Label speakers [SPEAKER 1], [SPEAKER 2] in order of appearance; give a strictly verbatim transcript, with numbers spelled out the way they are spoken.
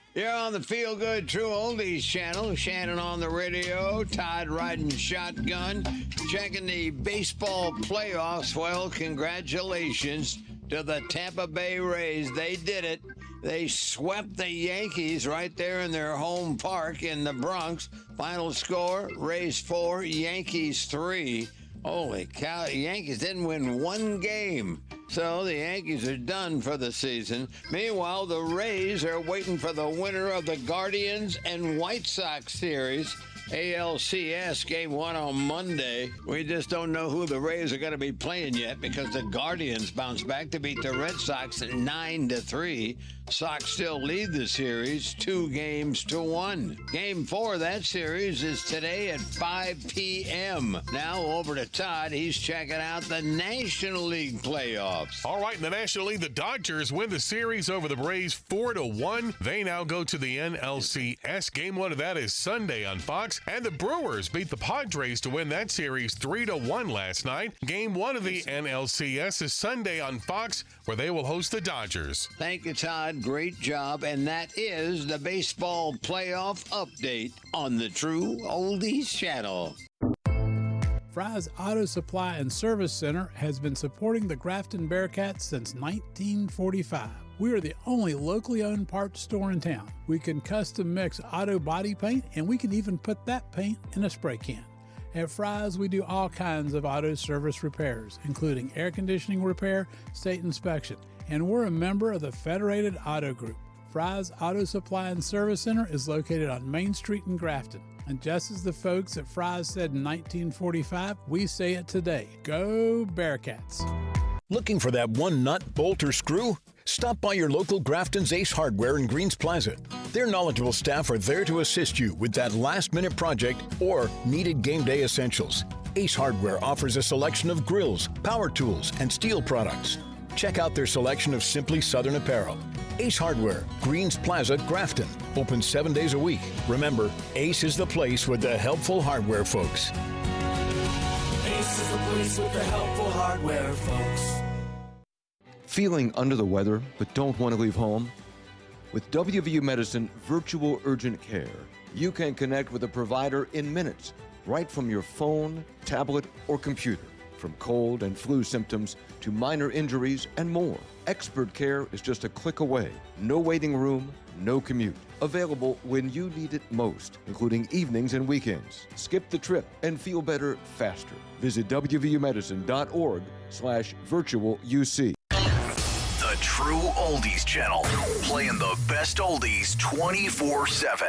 [SPEAKER 1] You're on the Feel Good True Oldies channel. Shannon on the radio, Todd riding shotgun, checking the baseball playoffs. Well, congratulations to the Tampa Bay Rays. They did it. They swept the Yankees right there in their home park in the Bronx. Final score, Rays four, Yankees three. Holy cow, the Yankees didn't win one game. So the Yankees are done for the season. Meanwhile, the Rays are waiting for the winner of the Guardians and White Sox series. A L C S game one on Monday. We just don't know who the Rays are going to be playing yet because the Guardians bounced back to beat the Red Sox at nine to three. Sox still lead the series two games to one. Game four of that series is today at five p.m. Now over to Todd. He's checking out the National League playoffs.
[SPEAKER 2] All right, in the National League, the Dodgers win the series over the Braves four to one. They now go to the N L C S. Game one of that is Sunday on Fox. And the Brewers beat the Padres to win that series three to one last night. Game one of the N L C S is Sunday on Fox, where they will host the Dodgers.
[SPEAKER 1] Thank you, Todd. Great job. And that is the baseball playoff update on the True Oldies channel.
[SPEAKER 3] Fry's Auto Supply and Service Center has been supporting the Grafton Bearcats since nineteen forty-five. We are the only locally owned parts store in town. We can custom mix auto body paint, and we can even put that paint in a spray can. At Fry's, we do all kinds of auto service repairs, including air conditioning repair, state inspection, and we're a member of the Federated Auto Group. Fry's Auto Supply and Service Center is located on Main Street in Grafton. And just as the folks at Fry's said in nineteen forty-five, we say it today. Go Bearcats!
[SPEAKER 4] Looking for that one nut, bolt, or screw? Stop by your local Grafton's Ace Hardware in Greens Plaza. Their knowledgeable staff are there to assist you with that last-minute project or needed game day essentials. Ace Hardware offers a selection of grills, power tools, and steel products. Check out their selection of Simply Southern apparel. Ace Hardware, Greens Plaza, Grafton. Open seven days a week. Remember, Ace is the place with the helpful hardware folks.
[SPEAKER 5] Ace is the place with the helpful hardware folks.
[SPEAKER 6] Feeling under the weather but don't want to leave home? With W V U Medicine Virtual Urgent Care, you can connect with a provider in minutes, right from your phone, tablet, or computer. From cold and flu symptoms to minor injuries and more. Expert care is just a click away. No waiting room, no commute. Available when you need it most, including evenings and weekends. Skip the trip and feel better faster. Visit W V U medicine dot org slash virtual U C.
[SPEAKER 7] The True Oldies channel, playing the best oldies twenty-four seven.